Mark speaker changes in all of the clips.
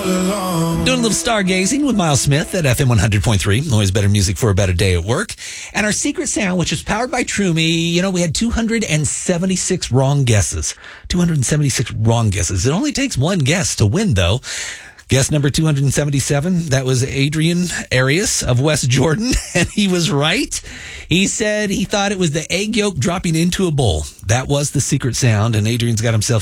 Speaker 1: along.
Speaker 2: Doing a little stargazing with Miles Smith at FM 100.3. Always better music for a better day at work. And our secret sound, which is powered by TrueMe, we had 276 wrong guesses. 276 wrong guesses. It only takes one guess to win, though. Guess number 277, that was Adrian Arias of West Jordan, and he was right. He said he thought it was the egg yolk dropping into a bowl. That was the secret sound, and Adrian's got himself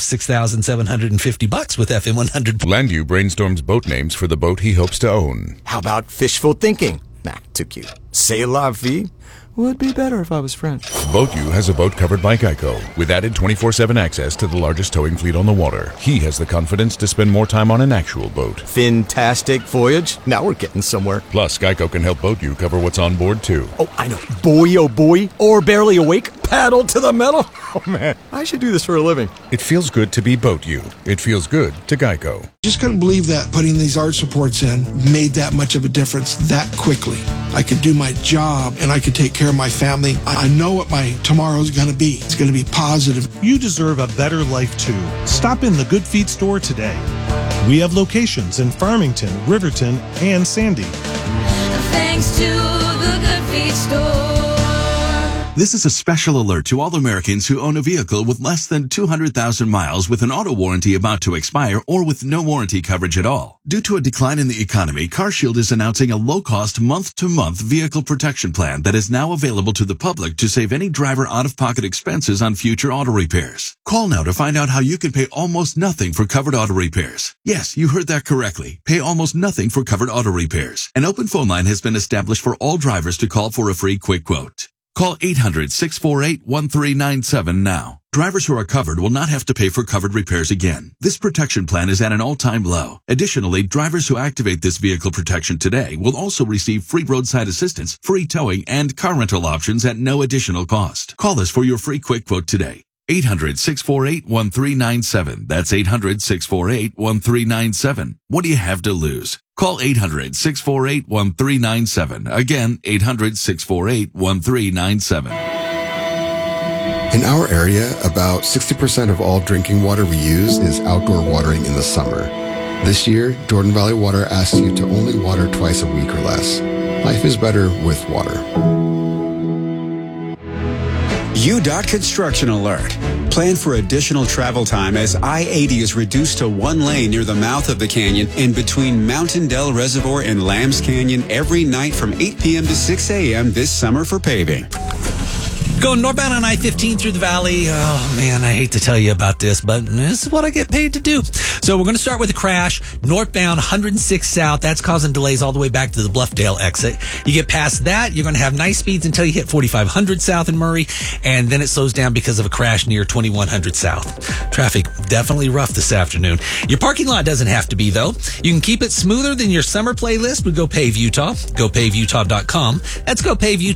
Speaker 2: $6,750 with FM 100.
Speaker 3: Landu brainstorms boat names for the boat he hopes to own.
Speaker 4: How about fishful thinking? Nah, too cute. C'est la vie? Would be better if I was French.
Speaker 3: BoatU has a boat covered by Geico with added 24/7 access to the largest towing fleet on the water. He has the confidence to spend more time on an actual boat.
Speaker 4: Fantastic voyage. Now we're getting somewhere.
Speaker 3: Plus, Geico can help BoatU cover what's on board, too.
Speaker 4: Oh, I know. Boy, oh boy. Or barely awake. Paddle to the metal. Oh, man. I should do this for a living.
Speaker 3: It feels good to be BoatU. It feels good to Geico.
Speaker 1: Just couldn't believe that putting these arch supports in made that much of a difference that quickly. I could do my job and I could take care of my family. I know what my tomorrow's going to be. It's going to be positive.
Speaker 5: You deserve a better life too. Stop in the Good Feet store today. We have locations in Farmington, Riverton, and Sandy.
Speaker 6: Thanks to the Good Feet store.
Speaker 7: This is a special alert to all Americans who own a vehicle with less than 200,000 miles with an auto warranty about to expire or with no warranty coverage at all. Due to a decline in the economy, CarShield is announcing a low-cost month-to-month vehicle protection plan that is now available to the public to save any driver out-of-pocket expenses on future auto repairs. Call now to find out how you can pay almost nothing for covered auto repairs. Yes, you heard that correctly. Pay almost nothing for covered auto repairs. An open phone line has been established for all drivers to call for a free quick quote. Call 800-648-1397 now. Drivers who are covered will not have to pay for covered repairs again. This protection plan is at an all-time low. Additionally, drivers who activate this vehicle protection today will also receive free roadside assistance, free towing, and car rental options at no additional cost. Call us for your free quick quote today. 800-648-1397. That's 800-648-1397. What do you have to lose? Call 800-648-1397. Again, 800-648-1397.
Speaker 8: In our area, about 60% of all drinking water we use is outdoor watering in the summer. This year, Jordan Valley Water asks you to only water twice a week or less. Life is better with water.
Speaker 9: UDOT Construction Alert. Plan for additional travel time as I-80 is reduced to one lane near the mouth of the canyon and between Mountain Dell Reservoir and Lambs Canyon every night from 8 p.m. to 6 a.m. this summer for paving.
Speaker 2: Going northbound on I-15 through the valley. Oh, man, I hate to tell you about this, but this is what I get paid to do. So we're going to start with a crash. Northbound 106 South. That's causing delays all the way back to the Bluffdale exit. You get past that, you're going to have nice speeds until you hit 4500 South in Murray, and then it slows down because of a crash near 2100 South. Traffic definitely rough this afternoon. Your parking lot doesn't have to be, though. You can keep it smoother than your summer playlist with Go Pave Utah. GoPaveUtah.com. That's GoPaveUtah.com.